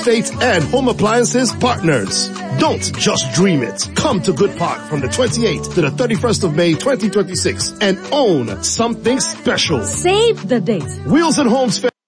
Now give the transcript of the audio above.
estate and home appliances partners. Don't just dream it. Come to Good Park from the 28th to the 31st of May 2026 and own something special. Save the date. Wheels and Homes Fair